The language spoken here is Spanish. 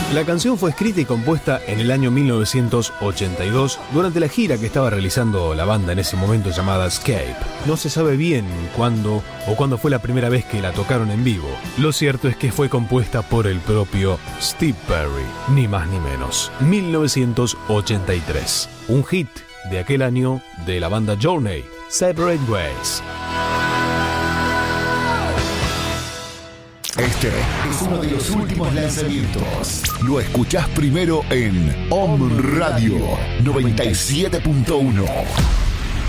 La canción fue escrita y compuesta en el año 1982 durante la gira que estaba realizando la banda en ese momento llamada Escape. No se sabe bien cuándo fue la primera vez que la tocaron en vivo. Lo cierto es que fue compuesta por el propio Steve Perry, ni más ni menos. 1983, un hit de aquel año de la banda Journey, Separate Ways. Este es uno de los últimos lanzamientos. Lo escuchás primero en Om Radio 97.1.